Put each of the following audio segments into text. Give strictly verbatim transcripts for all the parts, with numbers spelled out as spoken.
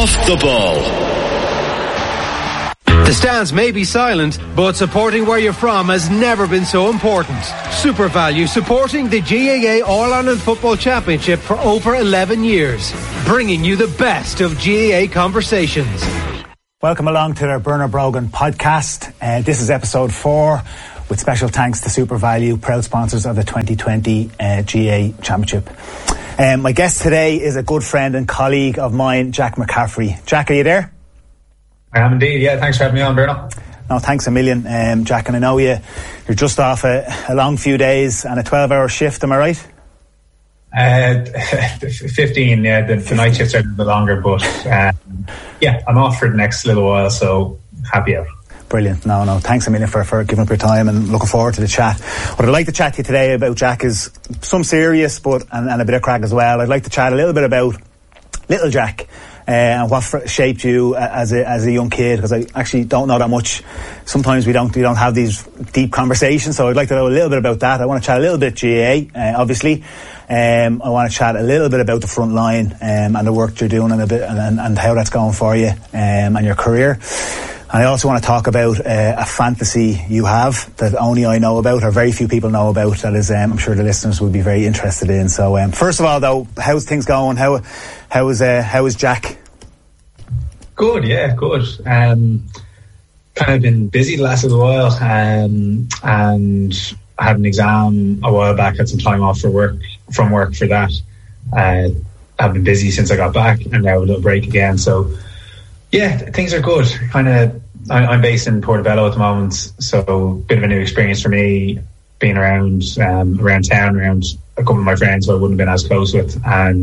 Off the Ball. The stands may be silent, but supporting where you're from has never been so important. SuperValu supporting the G A A All-Ireland Football Championship for over eleven years, bringing you the best of G A A conversations. Welcome along to the Bernard Brogan podcast. Uh, this is episode four, with special thanks to SuperValu, proud sponsors of the twenty twenty uh, G A A Championship. Um, my guest today is a good friend and colleague of mine, Jack McCaffrey. Jack, are you there? I am indeed, yeah. Thanks for having me on, Bruno. No, thanks a million, um, Jack. And I know you, you're just off a, a long few days and a twelve-hour shift, am I right? Uh, fifteen, yeah. The, the night shifts are a little bit longer, but um, yeah, I'm off for the next little while, so happy out. Brilliant. No, no, thanks a million for, for giving up your time and looking forward to the chat. What I'd like to chat to you today about, Jack, is some serious but and, and a bit of crack as well. I'd like to chat a little bit about little Jack. Uh, and what f- shaped you as a as a young kid, because I actually don't know that much. Sometimes we don't we don't have these deep conversations, so I'd like to know a little bit about that. I want to chat a little bit G A A, uh, obviously. Um, I want to chat a little bit about the front line um, and the work you're doing and a bit and, and, and how that's going for you um, and your career. And I also want to talk about uh, a fantasy you have that only I know about, or very few people know about. That is, um, I'm sure the listeners would be very interested in. So, um, first of all, though, how's things going? How how is uh, how is Jack? Good, yeah, good. Um, kind of been busy the last little while, um, and I had an exam a while back. Had some time off for work from work for that. Uh, I've been busy since I got back, and now a little break again. So. Yeah, things are good. Kind of, I'm based in Portobello at the moment, so a bit of a new experience for me, being around um, around town, around a couple of my friends who I wouldn't have been as close with, and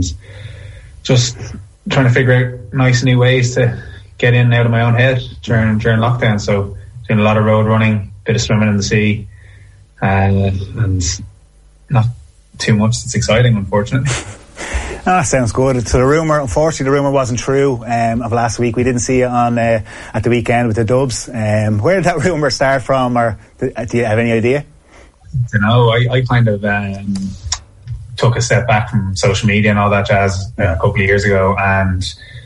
just trying to figure out nice new ways to get in and out of my own head during during lockdown. So doing a lot of road running, bit of swimming in the sea, uh, and not too much that's exciting, unfortunately. Ah, sounds good. So the rumour, unfortunately, the rumour wasn't true um, of last week. We didn't see it on uh, at the weekend with the Dubs. Um, where did that rumour start from, or do you have any idea? I don't know. I, I kind of um, took a step back from social media and all that jazz uh, a couple of years ago, and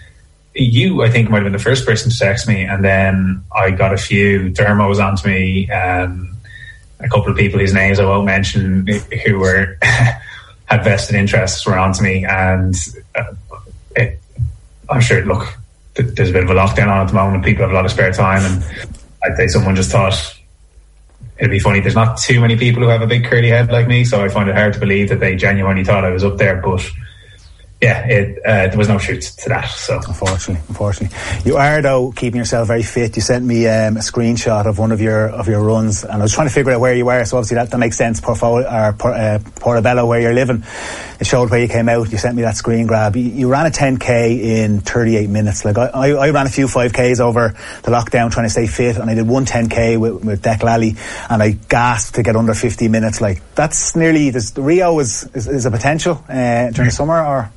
you, I think, might have been the first person to text me, and then I got a few Dermos onto me, um, a couple of people whose names I won't mention, who were... had vested interests were on to me, and uh, it, I'm sure, look, th- there's a bit of a lockdown on at the moment. People have a lot of spare time, and I'd say someone just thought it'd be funny. There's not too many people who have a big curly head like me, so I find it hard to believe that they genuinely thought I was up there, but yeah, it, uh, there was no truth to that. So unfortunately, unfortunately, you are though keeping yourself very fit. You sent me um, a screenshot of one of your of your runs, and I was trying to figure out where you were. So obviously that, that makes sense. Portfolio, or Port, uh, Portobello, where you're living. It showed where you came out. You sent me that screen grab. You, you ran a ten K in thirty-eight minutes. Like I, I, I ran a few five Ks over the lockdown trying to stay fit, and I did one ten K with, with Dec Lally, and I gasped to get under fifty minutes. Like that's nearly. This, Rio is, is is a potential uh, during the summer, or.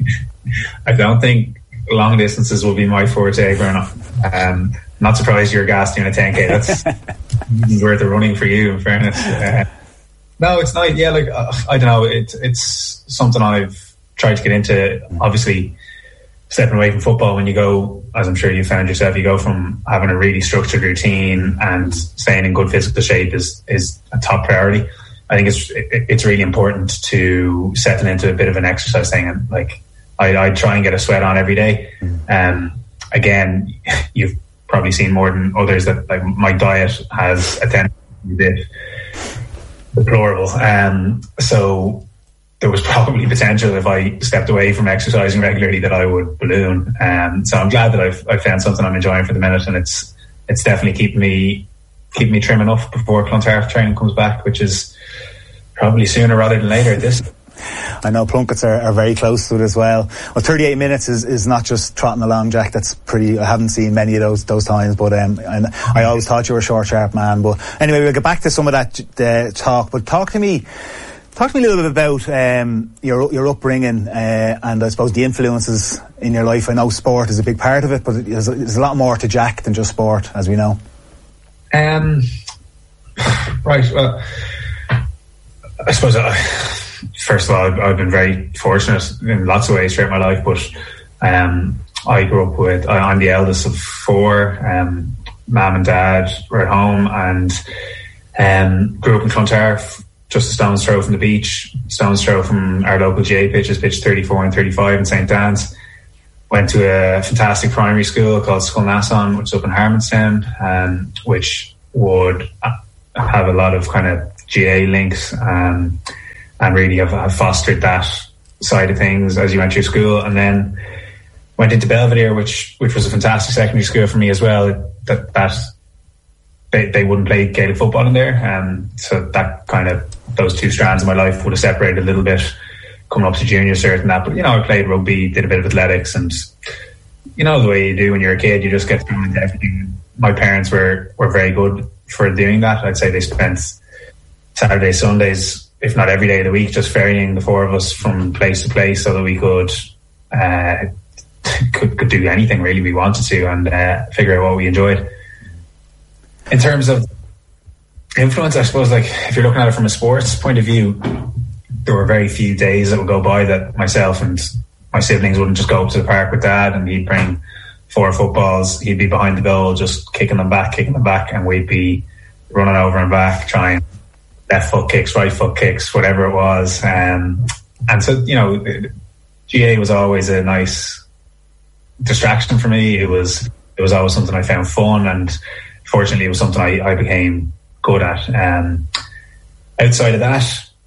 I don't think long distances will be my forte, Bruno. Um, not surprised you're gassed doing a ten K. That's worth the running for you, in fairness. Uh, no, it's not. Yeah, like uh, I don't know. It, it's something I've tried to get into. Obviously, stepping away from football, when you go, as I'm sure you found yourself, you go from having a really structured routine and staying in good physical shape is is a top priority. I think it's it, it's really important to settle into a bit of an exercise thing, and like. I, I try and get a sweat on every day. Um, again, you've probably seen more than others that like my diet has a tendency to be a bit deplorable. Um, so there was probably potential if I stepped away from exercising regularly that I would balloon. Um, so I'm glad that I've, I've found something I'm enjoying for the minute, and it's it's definitely keeping me keeping me trim enough before Clontarf training comes back, which is probably sooner rather than later at this. I know Plunkett's are, are very close to it as well. Well, thirty-eight minutes is, is not just trotting along, Jack. That's pretty. I haven't seen many of those those times, but um, and I always thought you were a short, sharp man. But anyway, we'll get back to some of that uh, talk. But talk to me, talk to me a little bit about um, your your upbringing uh, and I suppose the influences in your life. I know sport is a big part of it, but there's, there's a lot more to Jack than just sport, as we know. Um. Right. Well, I suppose. I, First of all, I've, I've been very fortunate in lots of ways throughout my life, but um, I grew up with, I'm the eldest of four. Um, Mum and Dad were at home, and um, grew up in Clontarf, just a stone's throw from the beach, stone's throw from our local G A pitches, pitch thirty-four and thirty-five in Saint Anne's. Went to a fantastic primary school called Skulnason, which is up in Harmonstown, um, which would have a lot of kind of G A links, um, and really have, have fostered that side of things as you went through school. And then went into Belvedere, which which was a fantastic secondary school for me as well. That that they, they wouldn't play Gaelic football in there, um, so that kind of, those two strands of my life would have separated a little bit coming up to junior cert and that. But you know, I played rugby, did a bit of athletics, and you know the way you do when you're a kid, you just get thrown into everything. My parents were were very good for doing that. I'd say they spent Saturdays, Sundays, if not every day of the week, just ferrying the four of us from place to place so that we could uh, could, could do anything really we wanted to, and uh, figure out what we enjoyed. In terms of influence, I suppose, like if you're looking at it from a sports point of view, there were very few days that would go by that myself and my siblings wouldn't just go up to the park with Dad, and he'd bring four footballs. He'd be behind the goal just kicking them back, kicking them back, and we'd be running over and back, trying left foot kicks, right foot kicks, whatever it was. Um, and so, you know, G A was always a nice distraction for me. It was it was always something I found fun, and fortunately it was something I, I became good at. Um, outside of that,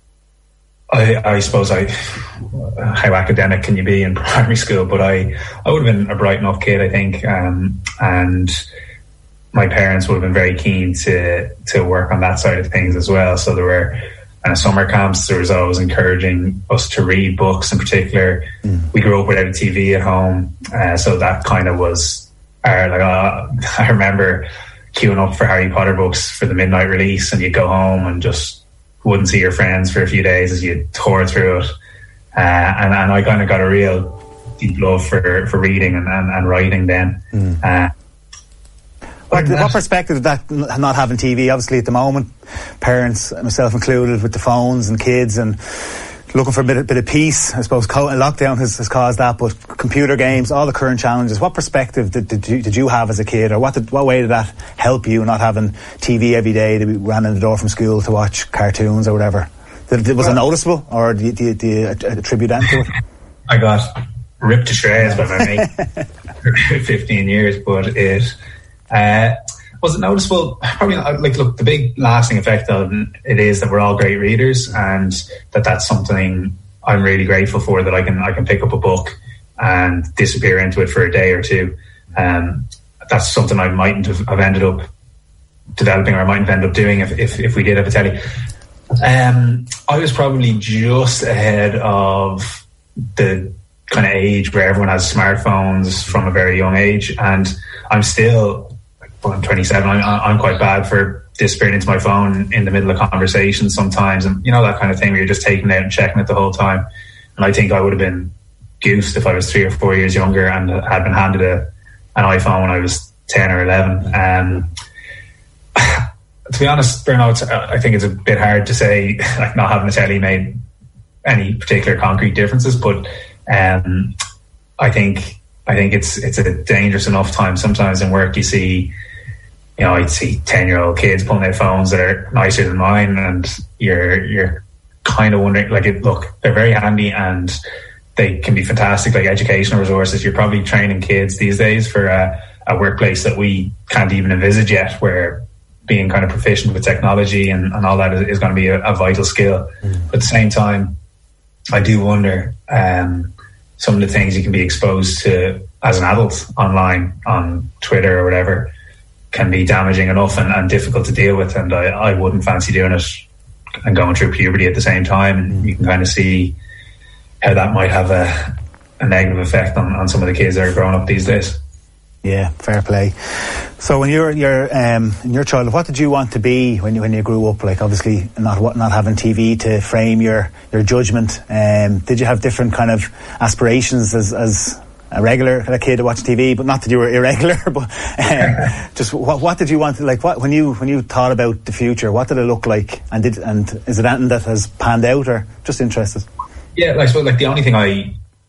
I, I suppose I how academic can you be in primary school, but I, I would have been a bright enough kid, I think, um, and my parents would have been very keen to to work on that side of things as well. So there were uh, summer camps. There was always encouraging us to read books in particular. Mm. We grew up without a T V at home, uh, so that kind of was our, like, uh, I remember queuing up for Harry Potter books for the midnight release, and you'd go home and just wouldn't see your friends for a few days as you tore through it. Uh, and, and I kind of got a real deep love for, for reading and, and, and writing then. Mm. Uh, what, what perspective did that, not having T V? Obviously at the moment, parents, myself included, with the phones and kids and looking for a bit, a bit of peace. I suppose lockdown has, has caused that, but computer games, all the current challenges. What perspective did, did, you, did you have as a kid, or what did, what way did that help you, not having T V every day to be ran in the door from school to watch cartoons or whatever? Did, was well, it noticeable, or do you, do, you, do you attribute that to it? I got ripped to shreds by my mate for fifteen years, but it uh, was it noticeable? Probably not. Like, look, the big lasting effect of it is that we're all great readers, and that that's something I'm really grateful for, that I can I can pick up a book and disappear into it for a day or two. Um, that's something I mightn't have, have ended up developing, or I mightn't have ended up doing if, if, if we did have a telly. Um, I was probably just ahead of the kind of age where everyone has smartphones from a very young age, and I'm still, I'm twenty-seven, I'm, I'm quite bad for disappearing into my phone in the middle of conversations sometimes, and you know, that kind of thing where you're just taking it out and checking it the whole time. And I think I would have been goosed if I was three or four years younger and had been handed a, an iPhone when I was ten or eleven. Um, to be honest, Bruno, it's, I think it's a bit hard to say like not having a telly made any particular concrete differences, but um, I think I think it's it's a dangerous enough time. Sometimes in work you see, you know, I'd see ten-year-old kids pulling out phones that are nicer than mine, and you're you're kind of wondering, like, it, look, they're very handy and they can be fantastic, like educational resources. You're probably training kids these days for a, a workplace that we can't even envisage yet, where being kind of proficient with technology and, and all that is, is going to be a, a vital skill. Mm. But at the same time, I do wonder um, some of the things you can be exposed to as an adult online, on Twitter or whatever, can be damaging enough and, and difficult to deal with. And I, I wouldn't fancy doing it and going through puberty at the same time. And mm. you can kind of see how that might have a, a negative effect on, on some of the kids that are growing up these days. Yeah, fair play. So when you're you're um, in your childhood, what did you want to be when you when you grew up? Like, obviously not not having T V to frame your your judgment. Um, did you have different kind of aspirations as as a regular kind of kid to watch T V? But not that you were irregular, but um, just what what did you want to, like, what when you when you thought about the future, what did it look like? And did and is it anything that has panned out, or just interested? Yeah, I suppose like the only thing I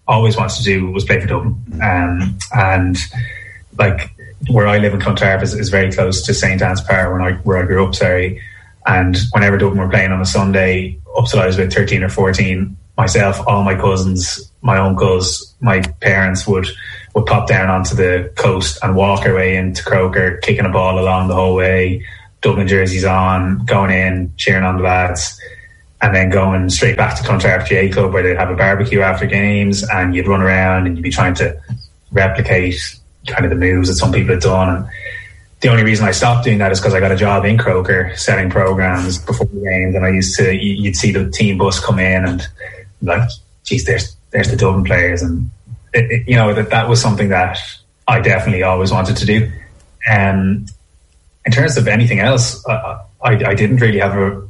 always wanted to do was play for Dublin. Um, and like where I live in Clontarf is, is very close to Saint Anne's Park, when I, where I grew up, sorry. And whenever Dublin were playing on a Sunday, up till I was about thirteen or fourteen, myself, all my cousins, my uncles, my parents would, would pop down onto the coast and walk our way into Croker, kicking a ball along the whole way, Dublin jerseys on, going in, cheering on the lads, and then going straight back to Clontarf G A Club, where they'd have a barbecue after games, and you'd run around and you'd be trying to replicate kind of the moves that some people had done. And the only reason I stopped doing that is because I got a job in Croker setting programs before the games, and I used to, you'd see the team bus come in and like, geez, there's there's the Dublin players, and it, it, you know, that that was something that I definitely always wanted to do. Um, in terms of anything else, uh, I, I didn't really have a,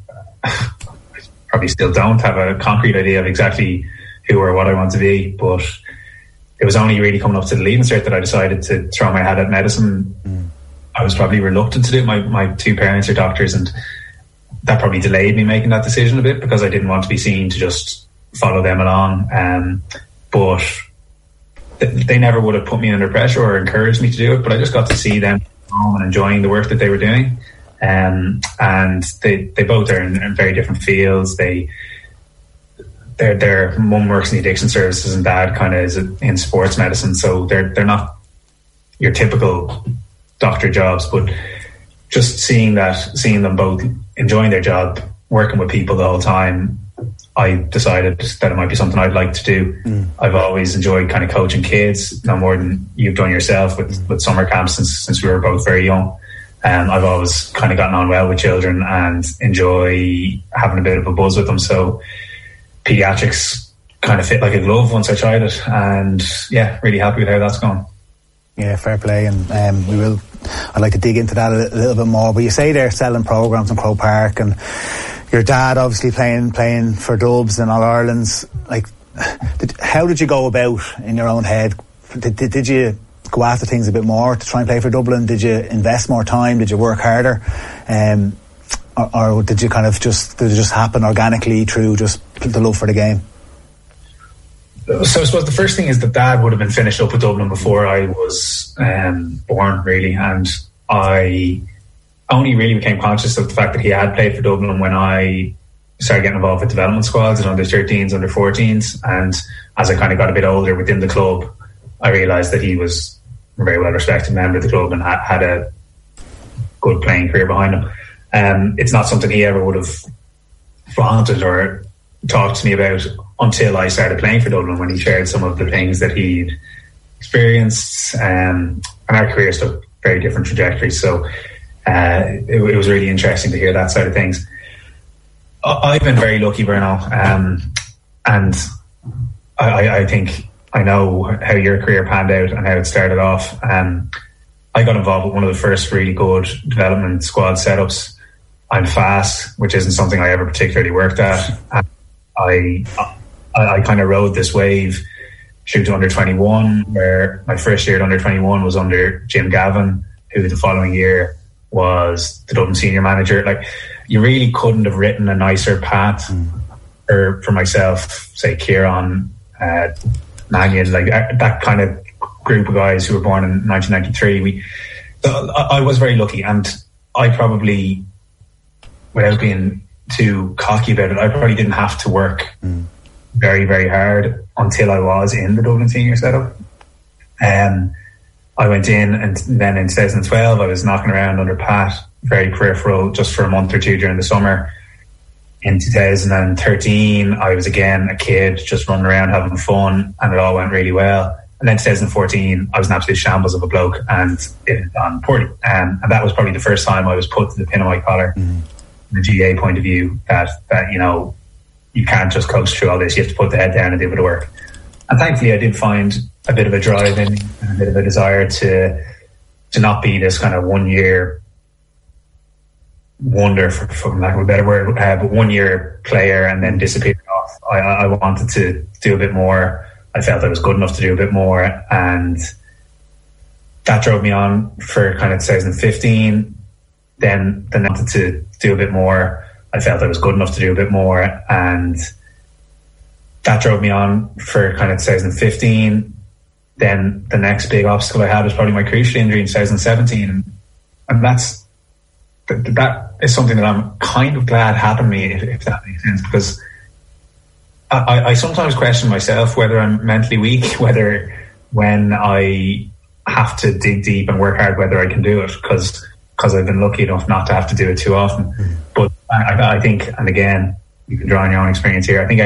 probably still don't have a concrete idea of exactly who or what I want to be, but it was only really coming up to the leaving cert that I decided to throw my hat at medicine. Mm. I was probably reluctant to do it. My, my two parents are doctors, and that probably delayed me making that decision a bit, because I didn't want to be seen to just follow them along. Um, but th- they never would have put me under pressure or encouraged me to do it, but I just got to see them home and enjoying the work that they were doing. Um, and they, they both are in, in very different fields. They, their, their mum works in the addiction services and dad kind of is in sports medicine. So they're, they're not your typical doctor jobs, but just seeing that, seeing them both enjoying their job, working with people the whole time, I decided that it might be something I'd like to do. Mm. I've always enjoyed kind of coaching kids, no more than you've done yourself with, mm. with summer camps since, since we were both very young. Um, I've always kind of gotten on well with children and enjoy having a bit of a buzz with them. So pediatrics kind of fit like a glove once I tried it, and yeah, really happy with how that's gone. Yeah, fair play, and um, we will. I'd like to dig into that a little, a little bit more. But you say they're selling programs in Croke Park, and your dad obviously playing playing for Dubs and All Ireland's. Like, did, how did you go about in your own head? Did, did, did you go after things a bit more to try and play for Dublin? Did you invest more time? Did you work harder? Um, or, or did you kind of just did it just happen organically through just the love for the game? So I suppose the first thing is that Dad would have been finished up with Dublin before I was um, born, really, and I only really became conscious of the fact that he had played for Dublin when I started getting involved with development squads and under thirteens, under fourteens, and as I kind of got a bit older within the club, I realised that he was a very well respected member of the club and had, had a good playing career behind him. Um, it's not something he ever would have flaunted or talked to me about until I started playing for Dublin, when he shared some of the things that he'd experienced, um, and our careers took very different trajectories. So uh, it, it was really interesting to hear that side of things. I've been very lucky, Bruno, um, and I, I think I know how your career panned out and how it started off. Um, I got involved with one of the first really good development squad setups. I'm fast, which isn't something I ever particularly worked at. And I I, I kind of rode this wave through to under twenty-one, where my first year at under twenty-one was under Jim Gavin, who the following year was the Dublin senior manager. Like, you really couldn't have written a nicer path mm. or for myself, say Kieran, uh, Mannion, like that kind of group of guys who were born in nineteen ninety-three. We, so I, I was very lucky, and I probably, without being too cocky about it, I probably didn't have to work mm. very, very hard until I was in the Dublin senior setup. Um, I went in, and then in twenty twelve I was knocking around under Pat, very peripheral, just for a month or two during the summer. In two thousand thirteen I was again a kid, just running around having fun, and it all went really well. And then twenty fourteen I was an absolute shambles of a bloke, and it had gone poorly. Um, and that was probably the first time I was put to the pin of my collar. Mm. From the G A A point of view, that, that, you know, you can't just coach through all this, you have to put the head down and do a bit of work. And thankfully I did find a bit of a drive in and a bit of a desire to to not be this kind of one year wonder, for, for lack of a better word, uh, but one year player and then disappear off. I, I wanted to do a bit more. I felt I was good enough to do a bit more, and that drove me on for kind of twenty fifteen. Then, then I wanted to do a bit more. I felt I was good enough to do a bit more, and that drove me on for kind of twenty fifteen. Then the next big obstacle I had was probably my cruciate injury in twenty seventeen, and, and that's that is something that I'm kind of glad happened to me, if, if that makes sense, because I, I sometimes question myself whether I'm mentally weak, whether when I have to dig deep and work hard, whether I can do it, because because I've been lucky enough not to have to do it too often. Mm. But I, I think, and again, you can draw on your own experience here, I think